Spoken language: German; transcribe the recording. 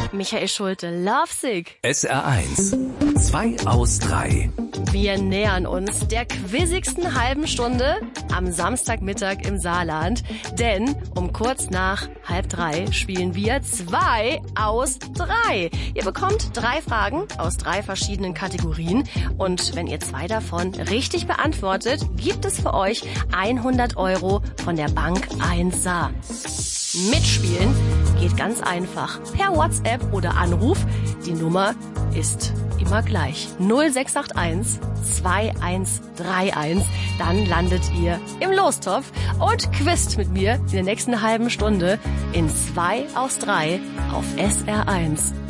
Michael Schulte, Lovesick. SR1, 2 aus 3. Wir nähern uns der quizzigsten halben Stunde am Samstagmittag im Saarland. Denn um kurz nach 2:30 spielen wir 2 aus 3. Ihr bekommt 3 Fragen aus 3 verschiedenen Kategorien. Und wenn ihr 2 davon richtig beantwortet, gibt es für euch 100 € von der Bank 1 Saar. Mitspielen geht ganz einfach. Per WhatsApp oder Anruf. Die Nummer ist immer gleich. 0681 2131. Dann landet ihr im Lostopf und quizt mit mir in der nächsten halben Stunde in 2 aus 3 auf SR1.